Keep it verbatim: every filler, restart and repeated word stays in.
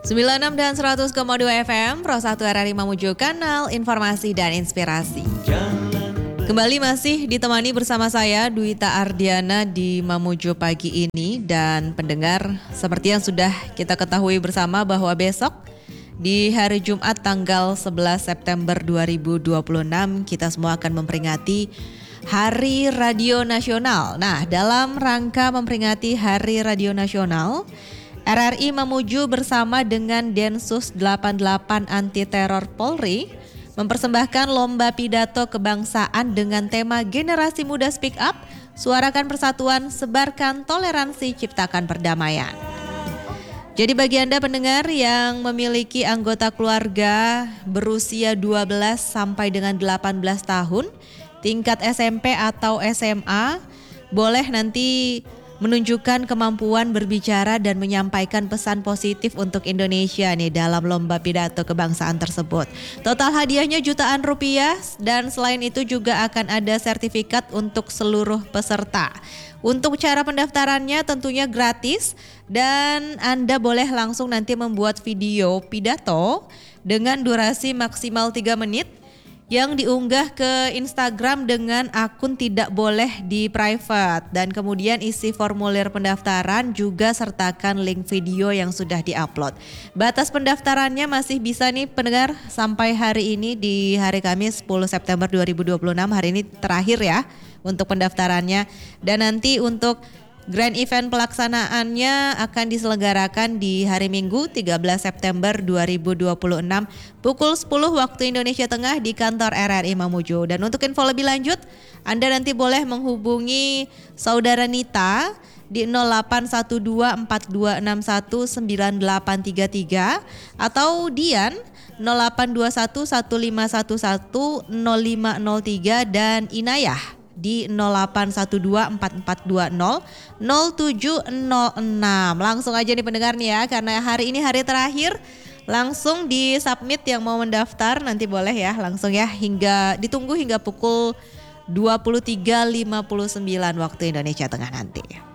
sembilan puluh enam dan seratus koma dua F M, Pro satu R R I Mamuju, kanal informasi dan inspirasi. Kembali masih ditemani bersama saya Dwita Ardiana di Mamuju pagi ini. Dan pendengar, seperti yang sudah kita ketahui bersama bahwa besok di hari Jumat tanggal sebelas September dua ribu dua puluh enam kita semua akan memperingati Hari Radio Nasional. Nah, dalam rangka memperingati Hari Radio Nasional, R R I Mamuju bersama dengan Densus delapan puluh delapan Anti Teror Polri mempersembahkan lomba pidato kebangsaan dengan tema Generasi Muda Speak Up, Suarakan Persatuan, Sebarkan Toleransi, Ciptakan Perdamaian. Jadi bagi Anda pendengar yang memiliki anggota keluarga berusia dua belas sampai dengan delapan belas tahun, tingkat S M P atau S M A, boleh nanti menunjukkan kemampuan berbicara dan menyampaikan pesan positif untuk Indonesia nih dalam lomba pidato kebangsaan tersebut. Total hadiahnya jutaan rupiah dan selain itu juga akan ada sertifikat untuk seluruh peserta. Untuk cara pendaftarannya tentunya gratis dan Anda boleh langsung nanti membuat video pidato dengan durasi maksimal tiga menit yang diunggah ke Instagram dengan akun tidak boleh di private, dan kemudian isi formulir pendaftaran juga sertakan link video yang sudah diupload. Batas pendaftarannya masih bisa nih pendengar sampai hari ini di hari Kamis sepuluh September dua ribu dua puluh enam, hari ini terakhir ya untuk pendaftarannya. Dan nanti untuk grand event pelaksanaannya akan diselenggarakan di hari Minggu tiga belas September dua ribu dua puluh enam pukul sepuluh waktu Indonesia Tengah di kantor R R I Mamuju. Dan untuk info lebih lanjut, Anda nanti boleh menghubungi Saudara Nita di nol delapan satu dua empat dua enam satu sembilan delapan tiga tiga atau Dian nol delapan dua satu satu lima satu satu nol lima nol tiga dan Inayah di nol delapan satu dua empat empat dua nol nol tujuh nol enam. Langsung aja nih pendengar nih ya, karena hari ini hari terakhir, langsung di submit yang mau mendaftar, nanti boleh ya langsung ya, hingga ditunggu hingga pukul dua puluh tiga lima puluh sembilan waktu Indonesia Tengah nanti.